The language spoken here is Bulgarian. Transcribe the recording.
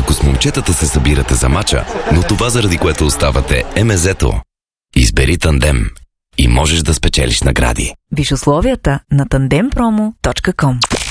ако с момчетата се събирате за мача, но това заради което оставате е мезето. Избери Тандем и можеш да спечелиш награди. Виж условията на tandempromo.com.